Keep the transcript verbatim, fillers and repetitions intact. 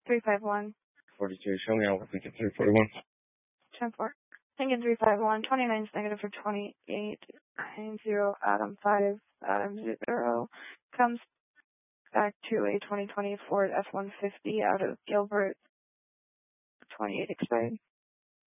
three five one. forty-two. Show me out. Lincoln three forty-one. ten four. Lincoln three five one. twenty-nine is negative for twenty-eight. nine zero. Adam five. Adam zero. Comes back to a twenty twenty Ford F one fifty out of Gilbert. twenty-eight expired.